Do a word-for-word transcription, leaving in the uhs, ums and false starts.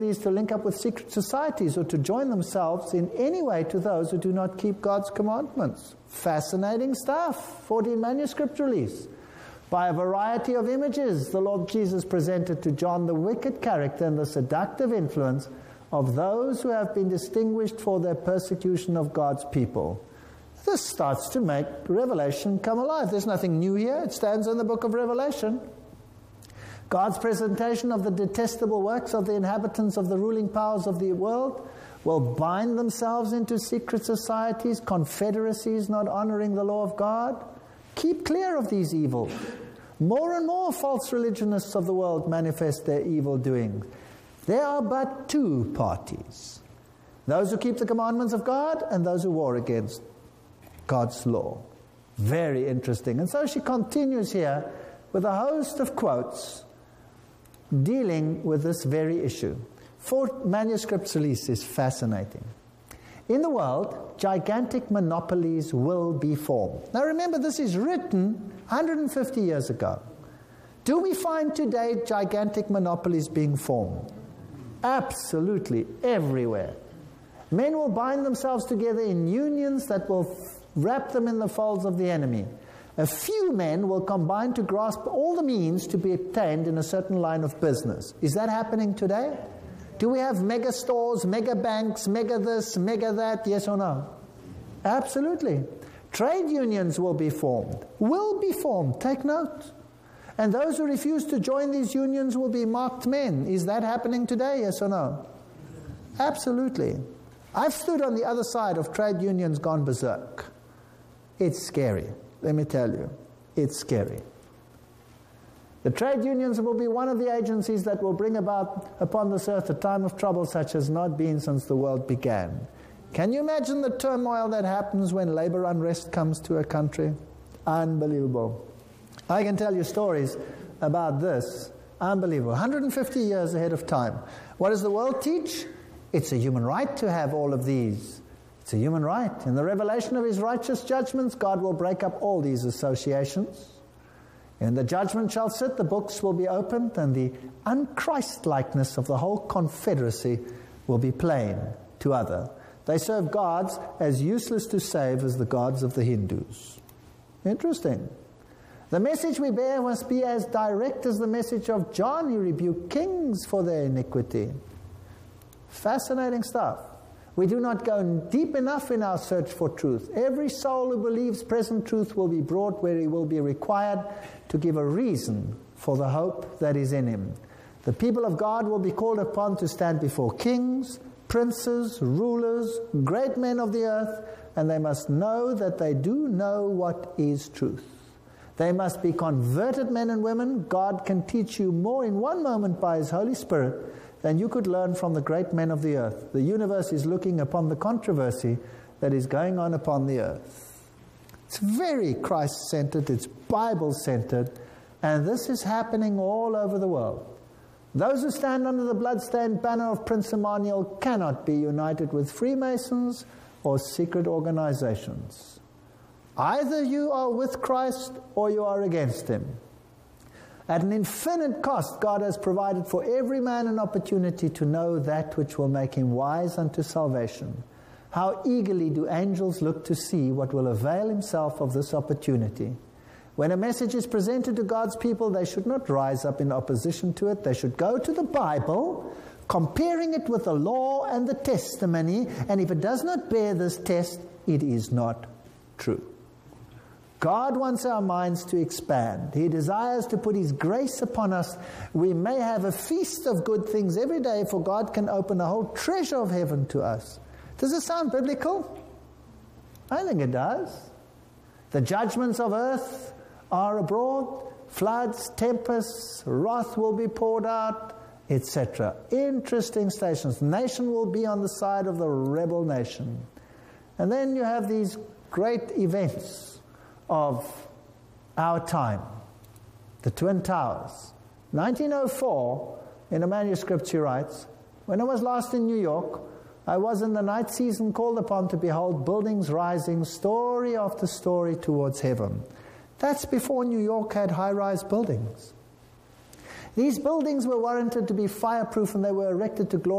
these to link up with secret societies or to join themselves in any way to those who do not keep God's commandments. Fascinating stuff. fourteen manuscript release. By a variety of images, the Lord Jesus presented to John the wicked character and the seductive influence of those who have been distinguished for their persecution of God's people. This starts to make Revelation come alive. There's nothing new here. It stands in the book of Revelation. God's presentation of the detestable works of the inhabitants of the ruling powers of the world will bind themselves into secret societies, confederacies not honoring the law of God. Keep clear of these evils. More and more false religionists of the world manifest their evil doings. There are but two parties: those who keep the commandments of God and those who war against God's law. Very interesting. And so she continues here with a host of quotes dealing with this very issue. Four manuscripts release is fascinating. In the world, gigantic monopolies will be formed. Now remember, this is written one hundred fifty years ago. Do we find today gigantic monopolies being formed? Absolutely, everywhere. Men will bind themselves together in unions that will wrap them in the folds of the enemy. A few men will combine to grasp all the means to be obtained in a certain line of business. Is that happening today? Do we have mega stores, mega banks, mega this, mega that? Yes or no? Absolutely. Trade unions will be formed. Will be formed. Take note. And those who refuse to join these unions will be marked men. Is that happening today? Yes or no? Absolutely. I've stood on the other side of trade unions gone berserk. It's scary. Let me tell you. It's scary. The trade unions will be one of the agencies that will bring about upon this earth a time of trouble such as not been since the world began. Can you imagine the turmoil that happens when labor unrest comes to a country? Unbelievable. I can tell you stories about this. Unbelievable. one hundred fifty years ahead of time. What does the world teach? It's a human right to have all of these. It's a human right. In the revelation of his righteous judgments, God will break up all these associations. And the judgment shall sit, the books will be opened, and the unChristlikeness of the whole confederacy will be plain to other. They serve gods as useless to save as the gods of the Hindus. Interesting. The message we bear must be as direct as the message of John, who rebuked kings for their iniquity. Fascinating stuff. We do not go deep enough in our search for truth. Every soul who believes present truth will be brought where he will be required to give a reason for the hope that is in him. The people of God will be called upon to stand before kings, princes, rulers, great men of the earth, and they must know that they do know what is truth. They must be converted men and women. God can teach you more in one moment by his Holy Spirit than you could learn from the great men of the earth. The universe is looking upon the controversy that is going on upon the earth. It's very Christ-centered, it's Bible-centered, and this is happening all over the world. Those who stand under the bloodstained banner of Prince Emmanuel cannot be united with Freemasons or secret organizations. Either you are with Christ or you are against him. At an infinite cost, God has provided for every man an opportunity to know that which will make him wise unto salvation. How eagerly do angels look to see what will avail himself of this opportunity. When a message is presented to God's people, they should not rise up in opposition to it. They should go to the Bible, comparing it with the law and the testimony, and if it does not bear this test, it is not true. God wants our minds to expand. He desires to put his grace upon us. We may have a feast of good things every day, for God can open a whole treasure of heaven to us. Does it sound biblical? I think it does. The judgments of earth are abroad. Floods, tempests, wrath will be poured out, et cetera. Interesting stations. Nation will be on the side of the rebel nation. And then you have these great events of our time. The Twin Towers. nineteen oh four, in a manuscript she writes, when I was last in New York, I was in the night season called upon to behold buildings rising story after story towards heaven. That's before New York had high-rise buildings. These buildings were warranted to be fireproof, and they were erected to glory